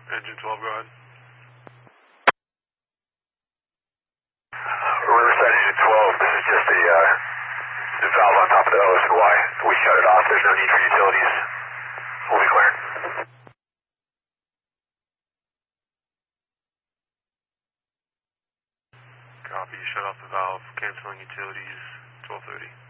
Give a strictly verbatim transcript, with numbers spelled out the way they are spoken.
Engine twelve, go ahead. Riverside Engine twelve, this is just the, uh, the valve on top of the hose and why we shut it off. There's no need for utilities. We'll be clear. Copy, shut off the valve, canceling utilities, twelve thirty.